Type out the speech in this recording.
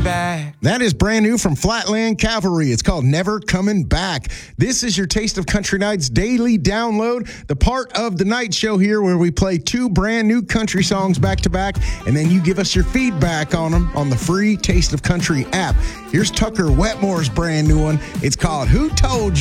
back. That is brand new from Flatland Cavalry. It's called Never Coming Back. This is your Taste of Country Nights daily download, the part of the night show here where we play 2 brand new country songs back to back, and then you give us your feedback on them on the free Taste of Country app. Here's Tucker Wetmore's brand new one. It's called Who Told You?